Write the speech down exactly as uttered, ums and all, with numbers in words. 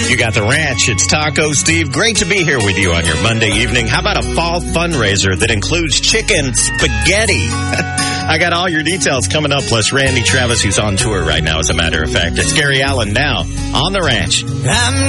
You got the ranch. It's Taco Steve. Great to be here with you on your Monday evening. How about a fall fundraiser that includes chicken spaghetti? I got all your details coming up, plus Randy Travis, who's on tour right now, as a matter of fact. It's Gary Allen now on the ranch. I'm